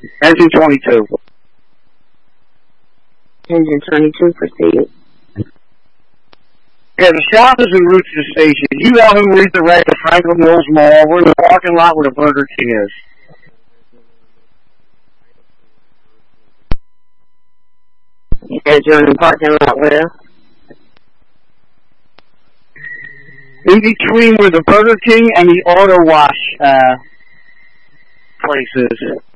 Engine 22. Engine 22, proceed. Yeah, the shop is en route to the station. You have him redirect to Franklin Mills Mall. We're in the parking lot where the Burger King is. As you're in the parking lot where? In between where the Burger King and the auto wash place is.